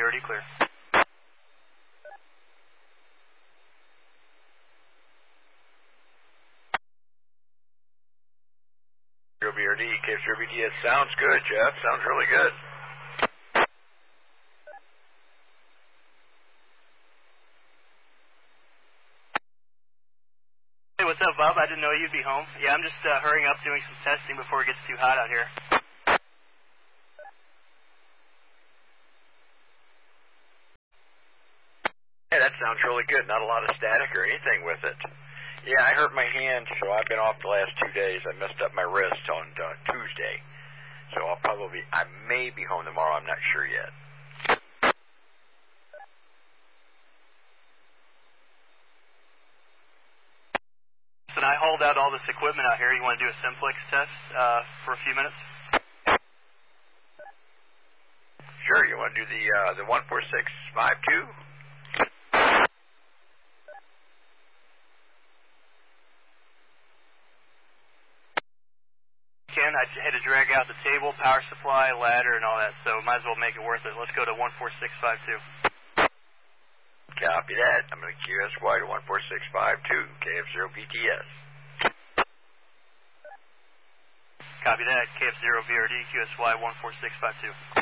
VRD clear. VRD, KF0 BTS. Sounds good, Jeff. Sounds really good. Hey, what's up, Bob? I didn't know you'd be home. Yeah, I'm just hurrying up doing some testing before it gets too hot out here. Yeah, that sounds really good. Not a lot of static or anything with it. Yeah, I hurt my hand, so I've been off the last 2 days. I messed up my wrist on Tuesday. So I may be home tomorrow. I'm not sure yet. So I hauled out all this equipment out here. You want to do a simplex test for a few minutes? Sure. You want to do the 14652? I had to drag out the table, power supply, ladder, and all that, so might as well make it worth it. Let's go to 14652. Copy that. I'm going to QSY to 14652, KF0 BTS. Copy that, KF0 VRD, QSY 14652.